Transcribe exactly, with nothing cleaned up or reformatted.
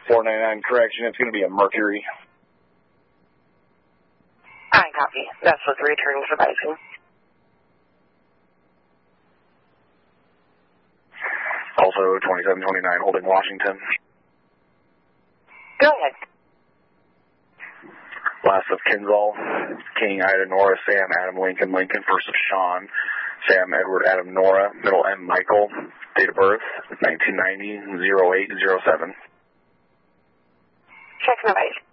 four ninety-nine, correction, it's going to be a Mercury. I copy. That's what the return for Bison. Also twenty-seven twenty-nine, holding Washington. Go ahead. Last of Kinzall, King, Ida, Nora, Sam, Adam, Lincoln, Lincoln. First of Sean, Sam, Edward, Adam, Nora. Middle M, Michael. Date of birth, nineteen ninety, oh eight oh seven. Check the base.